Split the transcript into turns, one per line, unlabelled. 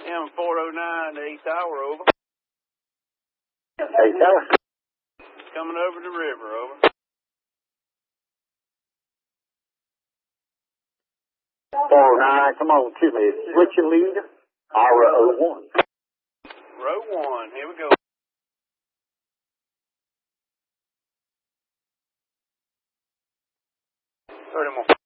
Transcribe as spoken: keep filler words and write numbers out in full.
M four oh nine to eighth hour, over.
eighth hour.
Coming over the river, over.
four oh nine, come on to me. Switch and lead. Ira oh one.
Row one, here we go. thirty more.